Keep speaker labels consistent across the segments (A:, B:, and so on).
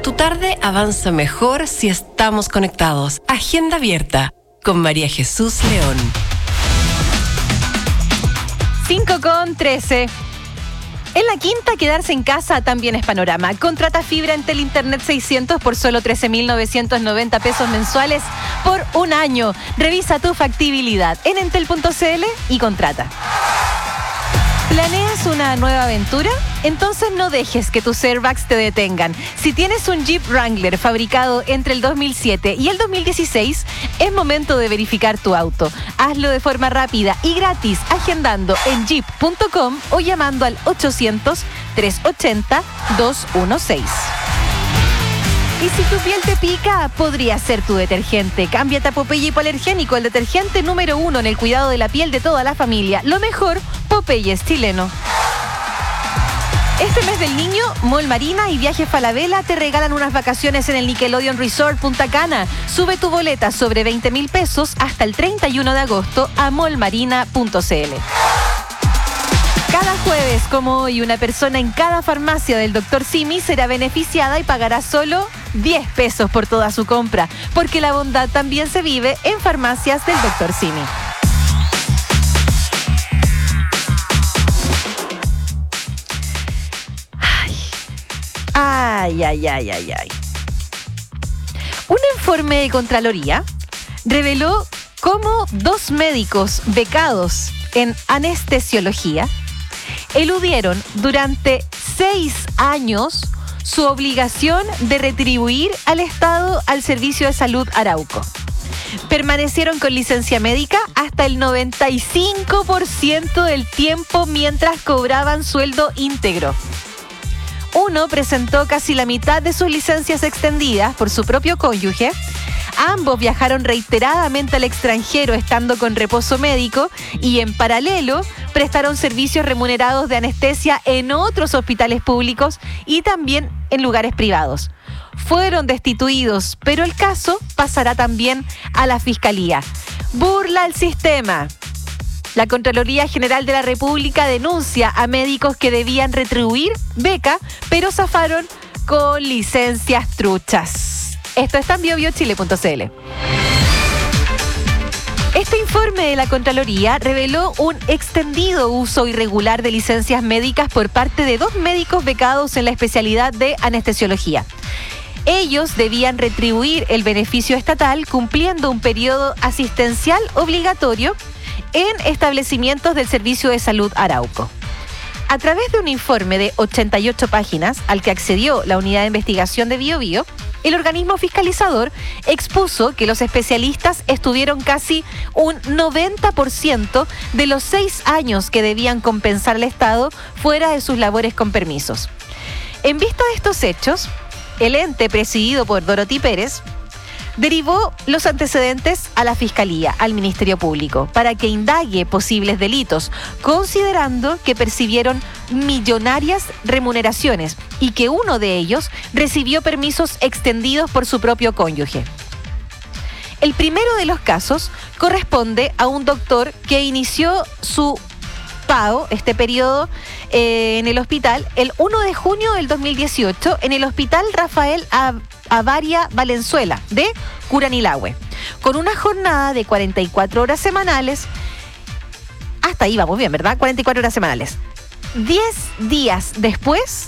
A: Tu tarde avanza mejor si estamos conectados. Agenda abierta con María Jesús León.
B: 5:13. En la quinta, quedarse en casa también es panorama. Contrata fibra Entel Internet 600 por solo 13.990 pesos mensuales por un año. Revisa tu factibilidad en entel.cl y contrata. ¿Planeas una nueva aventura? Entonces no dejes que tus airbags te detengan. Si tienes un Jeep Wrangler fabricado entre el 2007 y el 2016, es momento de verificar tu auto. Hazlo de forma rápida y gratis agendando en jeep.com o llamando al 800-380-216. Y si tu piel te pica, podría ser tu detergente. Cámbiate a Popeye Hipoalergénico, el detergente número 1 en el cuidado de la piel de toda la familia. Lo mejor, Popeye es chileno. Este mes del niño, Mall Marina y Viajes Falabella te regalan unas vacaciones en el Nickelodeon Resort Punta Cana. Sube tu boleta sobre 20.000 pesos hasta el 31 de agosto a mallmarina.cl. Cada jueves, como hoy, una persona en cada farmacia del Dr. Simi será beneficiada y pagará solo 10 pesos por toda su compra, porque la bondad también se vive en farmacias del Dr. Simi. Ay. Un informe de Contraloría reveló cómo 2 médicos becados en anestesiología eludieron durante 6 años su obligación de retribuir al Estado al Servicio de Salud Arauco. Permanecieron con licencia médica hasta el 95% del tiempo mientras cobraban sueldo íntegro. Uno presentó casi la mitad de sus licencias extendidas por su propio cónyuge. Ambos viajaron reiteradamente al extranjero estando con reposo médico y en paralelo prestaron servicios remunerados de anestesia en otros hospitales públicos y también en lugares privados. Fueron destituidos, pero el caso pasará también a la Fiscalía. Burla al sistema. La Contraloría General de la República denuncia a médicos que debían retribuir beca, pero zafaron con licencias truchas. Esto está en biobiochile.cl. Este informe de la Contraloría reveló un extendido uso irregular de licencias médicas por parte de 2 médicos becados en la especialidad de anestesiología. Ellos debían retribuir el beneficio estatal cumpliendo un periodo asistencial obligatorio en establecimientos del Servicio de Salud Arauco. A través de un informe de 88 páginas al que accedió la Unidad de Investigación de Biobío, el organismo fiscalizador expuso que los especialistas estuvieron casi un 90% de los 6 años que debían compensar al Estado fuera de sus labores con permisos. En vista de estos hechos, el ente presidido por Dorothy Pérez derivó los antecedentes a la Fiscalía, al Ministerio Público, para que indague posibles delitos, considerando que percibieron millonarias remuneraciones y que uno de ellos recibió permisos extendidos por su propio cónyuge. El primero de los casos corresponde a un doctor que inició su PAO, este periodo, en el hospital, el 1 de junio del 2018, en el Hospital Rafael Avaria Valenzuela de Curanilahue, con una jornada de 44 horas semanales. Hasta ahí vamos bien, ¿verdad? 44 horas semanales. 10 días después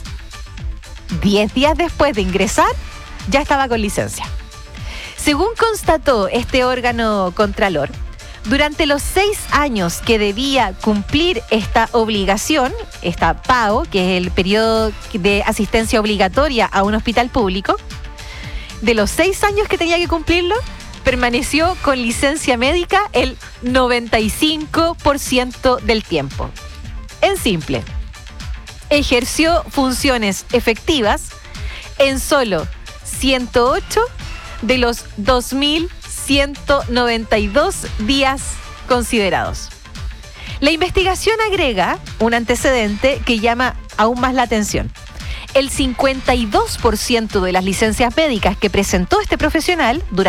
B: de ingresar, ya estaba con licencia. Según constató este órgano contralor, durante los 6 años que debía cumplir esta obligación, esta PAO, que es el periodo de asistencia obligatoria a un hospital público, de los 6 años que tenía que cumplirlo, permaneció con licencia médica el 95% del tiempo. En simple, ejerció funciones efectivas en solo 108 de los 2.192 días considerados. La investigación agrega un antecedente que llama aún más la atención. El 52% de las licencias médicas que presentó este profesional durante